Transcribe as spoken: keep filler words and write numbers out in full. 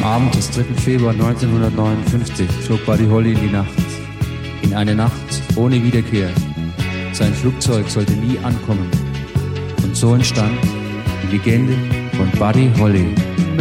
Abend des dritten Februar neunzehnhundertneunundfünfzig flog Buddy Holly in die Nacht. In eine Nacht ohne Wiederkehr. Sein Flugzeug sollte nie ankommen. Und so entstand die Legende von Buddy Holly.